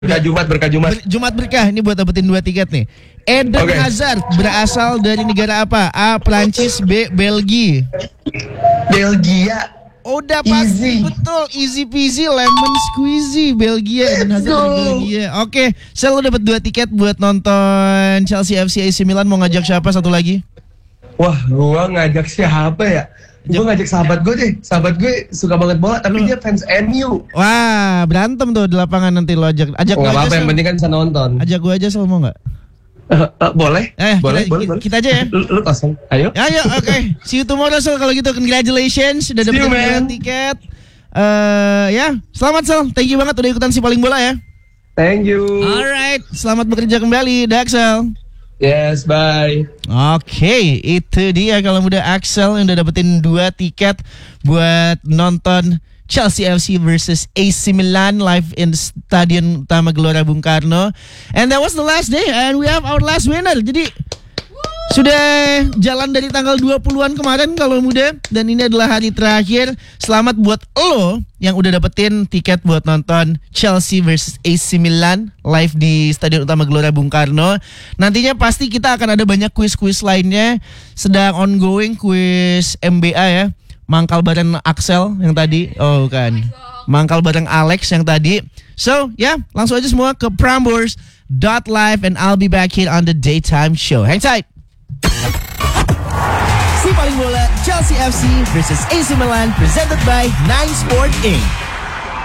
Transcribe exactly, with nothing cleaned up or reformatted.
Berkah Jumat, berkah Jumat. Ber- Jumat berkah, ini buat dapetin dua tiket nih. Eden Oke. Hazard berasal dari negara apa? A. Prancis, B. Belgia. Belgia. Udah pasti Easy. betul, easy peasy lemon squeezy. Belgia, Eden Hazard dari go. Belgia. Oke, Sel lu dapat dua tiket buat nonton Chelsea F C A C Milan. Mau ngajak siapa satu lagi? Wah, gua ngajak siapa ya? Gue ngajak sahabat gue deh. Sahabat gue suka banget bola, tapi Lu. dia fans M U. Wah, berantem tuh di lapangan nanti lo ajak. Ajak Oh, gua nggak aja. apa-apa, yang Sel. penting kan bisa nonton. Ajak gua aja, Sel, mau nggak? Eh, eh, boleh? Eh, boleh, kita, boleh, kita, boleh. kita aja ya. Lu, lu kosong. Ayo. Ayo, oke. See you tomorrow, Sel. Kalau gitu, congratulations sudah See you, dapetin dua man. tiket. Eh, ya, selamat, Sel. Thank you banget udah ikutan si paling bola ya. Thank you. Alright, selamat bekerja kembali, Daxel. Yes, bye. Oke, itu dia kalau udah Axel yang udah dapetin dua tiket buat nonton Chelsea F C versus A C Milan live in Stadion Utama Gelora Bung Karno. And that was the last day and we have our last winner. Jadi sudah jalan dari tanggal dua puluhan kemarin kalau muda, dan ini adalah hari terakhir. Selamat buat lo yang udah dapetin tiket buat nonton Chelsea versus A C Milan live di Stadion Utama Gelora Bung Karno. Nantinya pasti kita akan ada banyak kuis-kuis lainnya. Sedang ongoing kuis M B A ya. Mangkal bareng Axel yang tadi. Oh kan. Mangkal bareng Alex yang tadi. So ya, langsung aja semua ke prambors dot live and I'll be back here on the daytime show. Hang tight. Si paling bola Chelsea F C versus A C Milan presented by Nine Sport Incorporated.